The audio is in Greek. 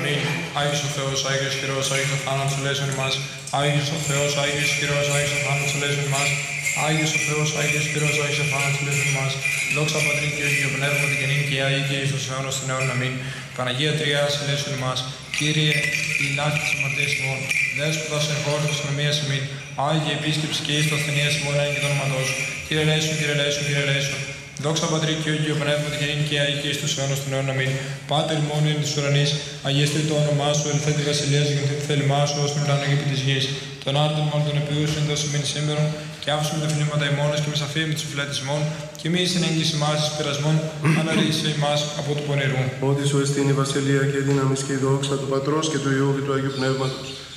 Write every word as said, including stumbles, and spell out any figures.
Αμήν. Άγιος ο Θεός, Άγιος χειρός, Άγιος ο θάνατος ελέησον ημάς. Άγιος ο Θεός, Άγιος χειρός, Άγιος ο θάνατος ελέησον ημάς. Άγιος ο Θεός, Άγιος χειρός, Άγιος ο θάνατος ελέησον ημάς. Δόξα Πατρί και Υιό και Πνεύματι και νυν και αεί και εις τους αιώνας των αιώνων. Αμήν. Παναγία Τριάς ελέησον ημάς. Κύριε, η λάχτη της αμαρτίας ημών. Δέσποτας εν χώρου της αστυνομίας ημίν. Άγιε επίσκεψη και εις το ασθενείας ημών εν και το όνοματός σου. Κύριε ελέησον, Κύριε ελέησον, Κύριε ελέησον. Δόξα Πατρί και Υιό Πνεύματι και νυν και αεί και εις τους αιώνας των αιώνων. Αμήν. Πάτερ ημών εν της ουρανής, αγιαστεί το όνομά σου, ελθέτει η βασιλεία σου, γεννηθεί το θέλημά σου, ως την ουρανό και επί της γης. Τον άρτον μόνο των επιούσεων δώσει μήν σήμερον, και άφησον τα φυλήματα ημώνες και μες αφήμη της οφειλέτης ημών, και μη εις εν έγκυση ημάς εις πειρασμών, αναρρύσσε ημάς από του πονηρού. Ότι σου εστίν η βασιλεία και η δύναμις και η δόξα του Πατρός και του Υιού και του Αγίου Πνεύματος.